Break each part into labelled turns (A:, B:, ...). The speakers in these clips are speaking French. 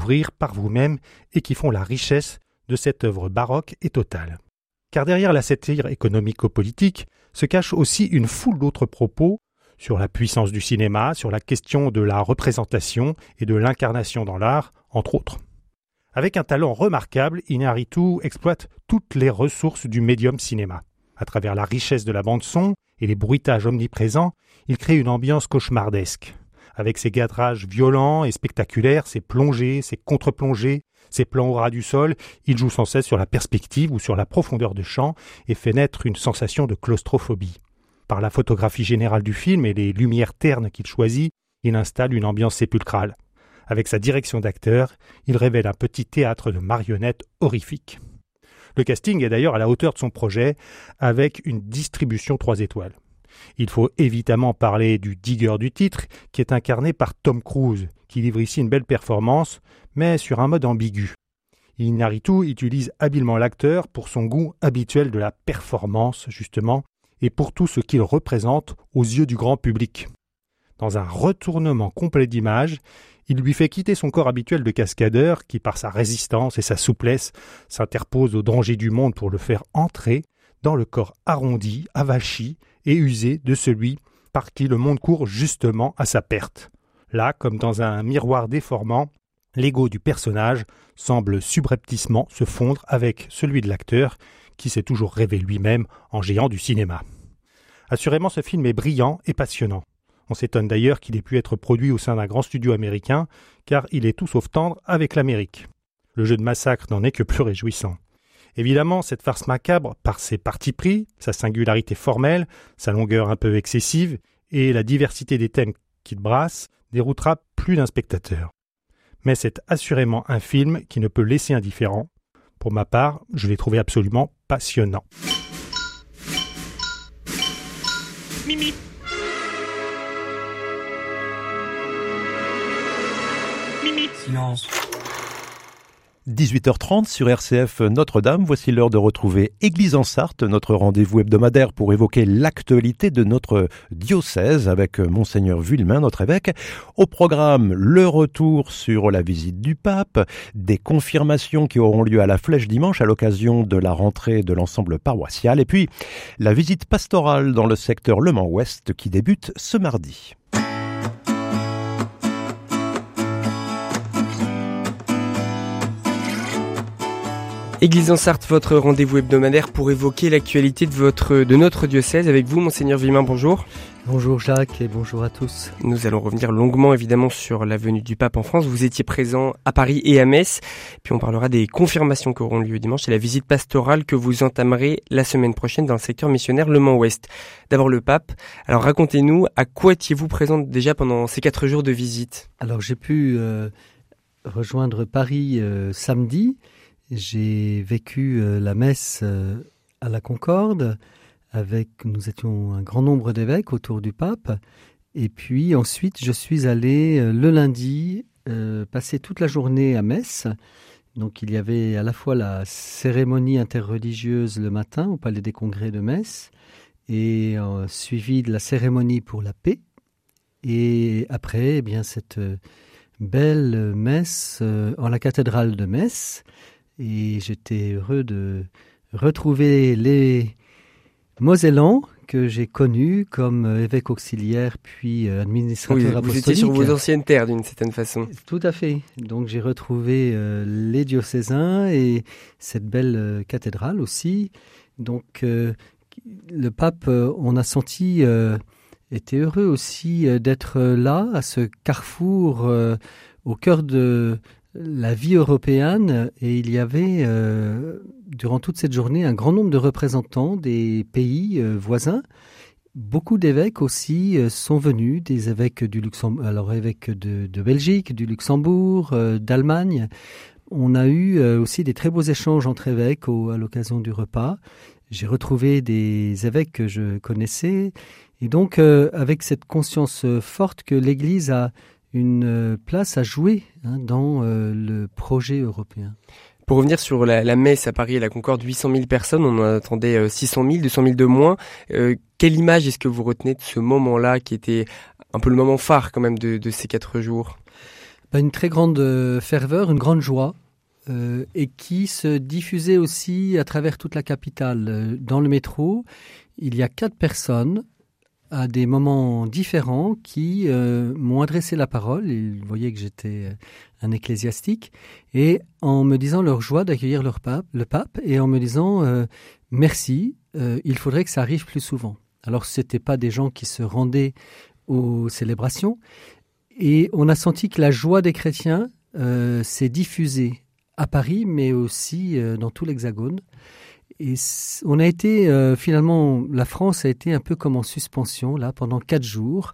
A: découvrir par vous-même et qui font la richesse de cette œuvre baroque et totale. Car derrière la satire économico-politique se cache aussi une foule d'autres propos sur la puissance du cinéma, sur la question de la représentation et de l'incarnation dans l'art, entre autres. Avec un talent remarquable, Iñárritu exploite toutes les ressources du médium cinéma. À travers la richesse de la bande-son et les bruitages omniprésents, il crée une ambiance cauchemardesque. Avec ses cadrages violents et spectaculaires, ses plongées, ses contre-plongées, ses plans au ras du sol, il joue sans cesse sur la perspective ou sur la profondeur de champ et fait naître une sensation de claustrophobie. Par la photographie générale du film et les lumières ternes qu'il choisit, il installe une ambiance sépulcrale. Avec sa direction d'acteur, il révèle un petit théâtre de marionnettes horrifique. Le casting est d'ailleurs à la hauteur de son projet, avec une distribution 3 étoiles. Il faut évidemment parler du Digger du titre, qui est incarné par Tom Cruise, qui livre ici une belle performance, mais sur un mode ambigu. Iñárritu utilise habilement l'acteur pour son goût habituel de la performance, justement, et pour tout ce qu'il représente aux yeux du grand public. Dans un retournement complet d'image, il lui fait quitter son corps habituel de cascadeur qui, par sa résistance et sa souplesse, s'interpose au danger du monde pour le faire entrer dans le corps arrondi, avachi et usé de celui par qui le monde court justement à sa perte. Là, comme dans un miroir déformant, l'ego du personnage semble subrepticement se fondre avec celui de l'acteur qui s'est toujours rêvé lui-même en géant du cinéma. Assurément, ce film est brillant et passionnant. On s'étonne d'ailleurs qu'il ait pu être produit au sein d'un grand studio américain, car il est tout sauf tendre avec l'Amérique. Le jeu de massacre n'en est que plus réjouissant. Évidemment, cette farce macabre, par ses partis pris, sa singularité formelle, sa longueur un peu excessive et la diversité des thèmes qu'il brasse, déroutera plus d'un spectateur. Mais c'est assurément un film qui ne peut laisser indifférent. Pour ma part, je l'ai trouvé absolument passionnant.
B: Mimi. Mimi. Silence.
C: 18h30 sur RCF Notre-Dame, voici l'heure de retrouver Église en Sarthe, notre rendez-vous hebdomadaire pour évoquer l'actualité de notre diocèse avec Monseigneur Vuillemin, notre évêque. Au programme, le retour sur la visite du pape, des confirmations qui auront lieu à la Flèche dimanche à l'occasion de la rentrée de l'ensemble paroissial et puis la visite pastorale dans le secteur Le Mans-Ouest qui débute ce mardi.
D: Église en Sarthe, votre rendez-vous hebdomadaire pour évoquer l'actualité de notre diocèse. Avec vous, Monseigneur Vuillemin, bonjour.
E: Bonjour Jacques et bonjour à tous.
D: Nous allons revenir longuement évidemment sur la venue du pape en France. Vous étiez présent à Paris et à Metz. Puis on parlera des confirmations qui auront lieu dimanche et la visite pastorale que vous entamerez la semaine prochaine dans le secteur missionnaire Le Mans-Ouest. D'abord le pape. Alors racontez-nous, à quoi étiez-vous présent déjà pendant ces 4 jours de visite ?
E: Alors j'ai pu rejoindre Paris samedi. J'ai vécu la messe à la Concorde. Nous étions un grand nombre d'évêques autour du pape. Et puis ensuite, je suis allé le lundi passer toute la journée à Metz. Donc il y avait à la fois la cérémonie interreligieuse le matin au Palais des Congrès de Metz et suivi de la cérémonie pour la paix. Et après, eh bien, cette belle messe en la cathédrale de Metz. Et j'étais heureux de retrouver les Mosellans que j'ai connus comme évêque auxiliaire puis administrateur apostolique.
D: Vous étiez sur vos anciennes terres d'une certaine façon.
E: Tout à fait. Donc j'ai retrouvé les diocésains et cette belle cathédrale aussi. Donc le pape, on a senti, était heureux aussi d'être là, à ce carrefour au cœur de la vie européenne, et il y avait durant toute cette journée un grand nombre de représentants des pays voisins. Beaucoup d'évêques aussi sont venus, des évêques du Luxembourg, alors évêques de Belgique, du Luxembourg, d'Allemagne. On a eu aussi des très beaux échanges entre évêques à l'occasion du repas. J'ai retrouvé des évêques que je connaissais, et donc avec cette conscience forte que l'Église a une place à jouer dans le projet européen.
D: Pour revenir sur la messe à Paris et la Concorde, 800 000 personnes, on en attendait 600 000, 200 000 de moins. Quelle image est-ce que vous retenez de ce moment-là qui était un peu le moment phare quand même de ces 4 jours ?
E: Une très grande ferveur, une grande joie, et qui se diffusait aussi à travers toute la capitale. Dans le métro, il y a 4 personnes à des moments différents qui m'ont adressé la parole. Ils voyaient que j'étais un ecclésiastique, et en me disant leur joie d'accueillir le pape, et en me disant merci, il faudrait que ça arrive plus souvent. Alors ce n'étaient pas des gens qui se rendaient aux célébrations, et on a senti que la joie des chrétiens s'est diffusée à Paris, mais aussi dans tout l'Hexagone. Et on a été, finalement, la France a été un peu comme en suspension, là, pendant 4 jours.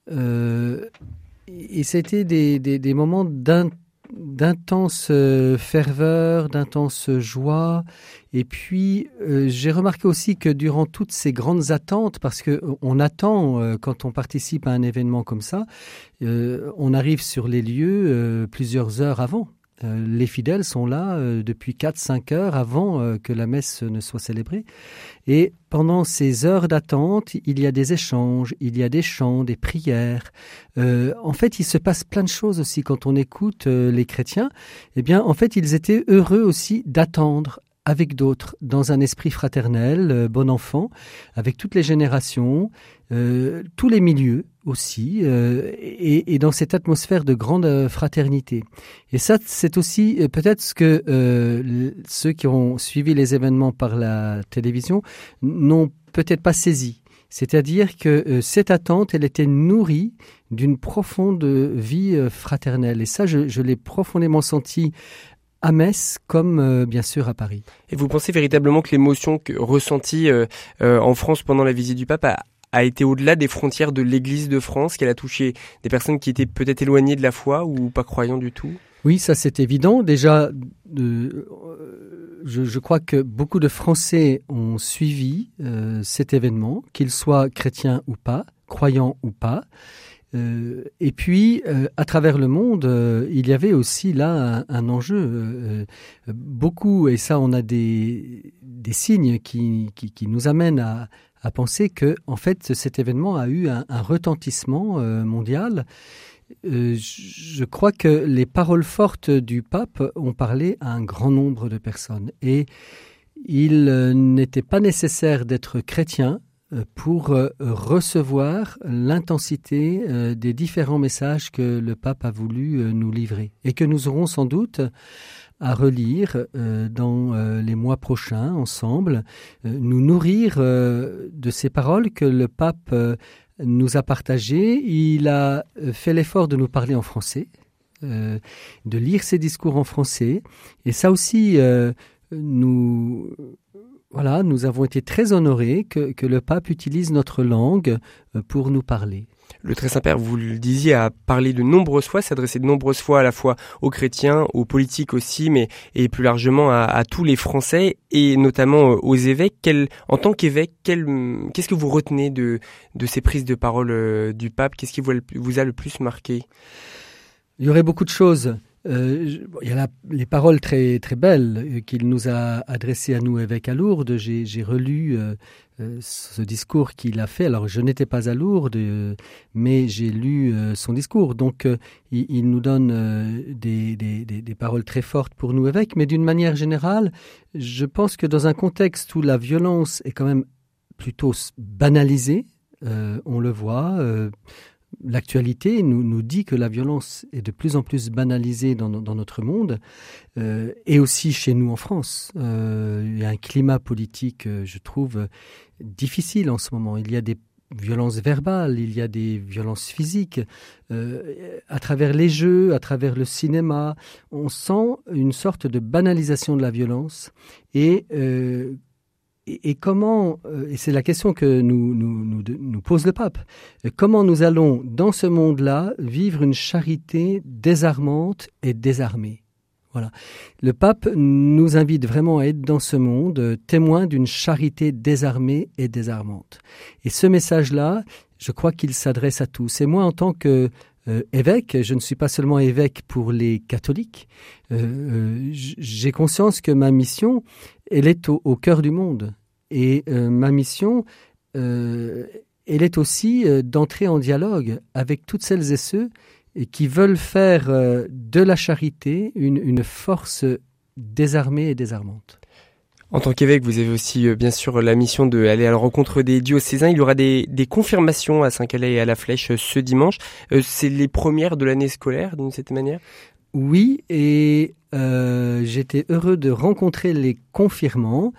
E: Et ça a été des moments d'intense ferveur, d'intense joie. Et puis, j'ai remarqué aussi que durant toutes ces grandes attentes, parce qu'on attend, quand on participe à un événement comme ça, on arrive sur les lieux plusieurs heures avant. Les fidèles sont là depuis 4-5 heures avant que la messe ne soit célébrée. Et pendant ces heures d'attente, il y a des échanges, il y a des chants, des prières. En fait, il se passe plein de choses aussi quand on écoute les chrétiens. Eh bien, en fait, ils étaient heureux aussi d'attendre avec d'autres, dans un esprit fraternel, bon enfant, avec toutes les générations, tous les milieux aussi, et dans cette atmosphère de grande fraternité. Et ça, c'est aussi peut-être ce que ceux qui ont suivi les événements par la télévision n'ont peut-être pas saisi. C'est-à-dire que cette attente, elle était nourrie d'une profonde vie fraternelle. Et ça, je l'ai profondément senti à Metz comme bien sûr à Paris.
D: Et vous pensez véritablement que l'émotion ressentie en France pendant la visite du pape a été au-delà des frontières de l'Église de France, qu'elle a touché des personnes qui étaient peut-être éloignées de la foi ou pas croyants du tout?
E: Oui, ça c'est évident. Déjà, je crois que beaucoup de Français ont suivi cet événement, qu'ils soient chrétiens ou pas, croyants ou pas. Et puis, à travers le monde, il y avait aussi là un enjeu. Beaucoup, et ça on a des signes qui nous amènent à penser que, en fait, cet événement a eu un retentissement mondial. Je crois que les paroles fortes du pape ont parlé à un grand nombre de personnes. Et il n'était pas nécessaire d'être chrétien pour recevoir l'intensité des différents messages que le pape a voulu nous livrer et que nous aurons sans doute à relire dans les mois prochains ensemble, nous nourrir de ces paroles que le pape nous a partagées. Il a fait l'effort de nous parler en français, de lire ses discours en français, et ça aussi nous avons été très honorés que le pape utilise notre langue pour nous parler.
D: Le Très Saint-Père, vous le disiez, a parlé de nombreuses fois, s'adressé de nombreuses fois à la fois aux chrétiens, aux politiques aussi, et plus largement à tous les Français, et notamment aux évêques. En tant qu'évêque, qu'est-ce que vous retenez de ces prises de parole du pape? Qu'est-ce qui vous a le plus marqué?
E: Il y aurait beaucoup de choses. Il y a les paroles très, très belles qu'il nous a adressées à nous, évêques à Lourdes. J'ai relu ce discours qu'il a fait. Alors, je n'étais pas à Lourdes, mais j'ai lu son discours. Donc, il nous donne des paroles très fortes pour nous, évêques. Mais d'une manière générale, je pense que dans un contexte où la violence est quand même plutôt banalisée, on le voit... L'actualité nous dit que la violence est de plus en plus banalisée dans notre monde et aussi chez nous en France. Il y a un climat politique, je trouve, difficile en ce moment. Il y a des violences verbales, il y a des violences physiques. À travers les jeux, à travers le cinéma, on sent une sorte de banalisation de la violence et comment, et c'est la question que nous pose le pape, comment nous allons, dans ce monde-là, vivre une charité désarmante et désarmée? Voilà. Le pape nous invite vraiment à être dans ce monde témoin d'une charité désarmée et désarmante. Et ce message-là, je crois qu'il s'adresse à tous. Et moi, en tant que évêque, je ne suis pas seulement évêque pour les catholiques. J'ai conscience que ma mission, elle est au cœur du monde. Et ma mission, elle est aussi d'entrer en dialogue avec toutes celles et ceux et qui veulent faire de la charité une force désarmée et désarmante.
D: En tant qu'évêque, vous avez aussi bien sûr la mission d'aller à la rencontre des diocésains. Il y aura des confirmations à Saint-Calais et à la Flèche ce dimanche. C'est les premières de l'année scolaire, d'une certaine manière ?
E: Oui, et j'étais heureux de rencontrer les confirmants,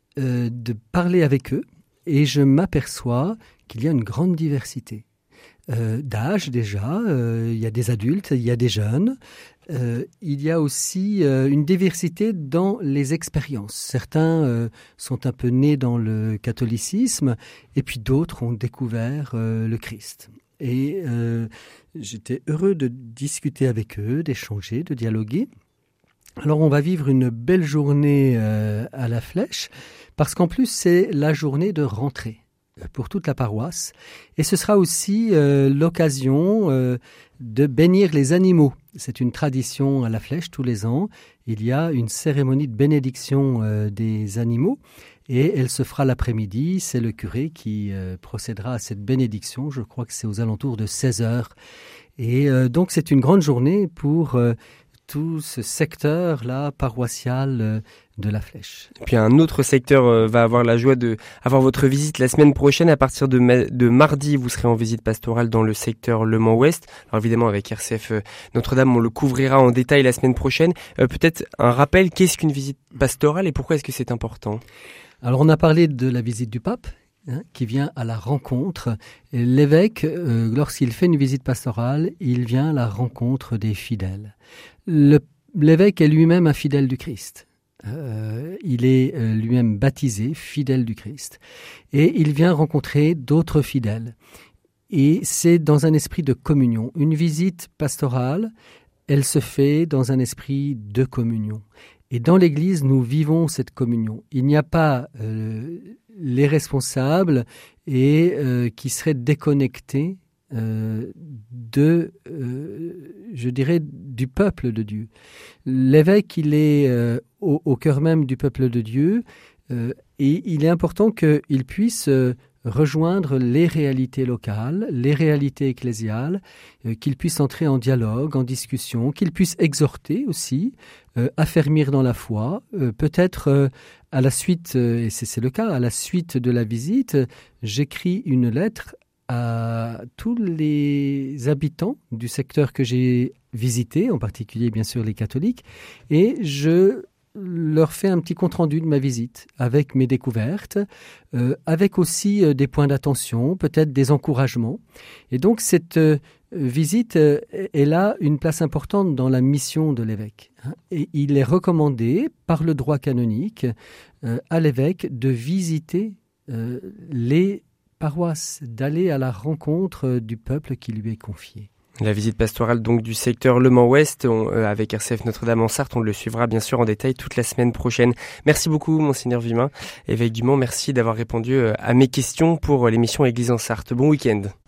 E: de parler avec eux, et je m'aperçois qu'il y a une grande diversité. D'âge déjà, il y a des adultes, il y a des jeunes. Il y a aussi une diversité dans les expériences. Certains sont un peu nés dans le catholicisme et puis d'autres ont découvert le Christ. Et j'étais heureux de discuter avec eux, d'échanger, de dialoguer. Alors on va vivre une belle journée à la Flèche parce qu'en plus c'est la journée de rentrée pour toute la paroisse. Et ce sera aussi l'occasion de bénir les animaux. C'est une tradition à la Flèche tous les ans. Il y a une cérémonie de bénédiction des animaux et elle se fera l'après-midi. C'est le curé qui procédera à cette bénédiction. Je crois que c'est aux alentours de 16h. Et donc c'est une grande journée pour tout ce secteur-là paroissial de la Flèche.
D: Et puis un autre secteur va avoir la joie d'avoir votre visite la semaine prochaine. À partir de mardi, vous serez en visite pastorale dans le secteur Le Mans-Ouest. Alors évidemment, avec RCF Notre-Dame, on le couvrira en détail la semaine prochaine. Peut-être un rappel, qu'est-ce qu'une visite pastorale et pourquoi est-ce que c'est important ?
E: Alors on a parlé de la visite du pape, qui vient à la rencontre. Et l'évêque, lorsqu'il fait une visite pastorale, il vient à la rencontre des fidèles. L'évêque est lui-même un fidèle du Christ. Il est lui-même baptisé, fidèle du Christ. Et il vient rencontrer d'autres fidèles. Et c'est dans un esprit de communion. Une visite pastorale, elle se fait dans un esprit de communion. Et dans l'Église, nous vivons cette communion. Il n'y a pas les responsables qui seraient déconnectés du peuple de Dieu. L'évêque, il est au cœur même du peuple de Dieu et il est important qu'il puisse rejoindre les réalités locales, les réalités ecclésiales, qu'il puisse entrer en dialogue, en discussion, qu'il puisse exhorter aussi, affermir dans la foi, peut-être à la suite, et c'est le cas, à la suite de la visite, j'écris une lettre à tous les habitants du secteur que j'ai visité, en particulier bien sûr les catholiques, et je leur fais un petit compte-rendu de ma visite avec mes découvertes, avec aussi des points d'attention, peut-être des encouragements. Et donc cette visite, elle a une place importante dans la mission de l'évêque. Et il est recommandé par le droit canonique à l'évêque de visiter les paroisses, d'aller à la rencontre du peuple qui lui est confié.
D: La visite pastorale donc du secteur Le Mans-Ouest avec RCF Notre-Dame en Sarthe, on le suivra bien sûr en détail toute la semaine prochaine. Merci beaucoup Monseigneur Vimin, évêque du Mans, merci d'avoir répondu à mes questions pour l'émission Église en Sarthe. Bon week-end.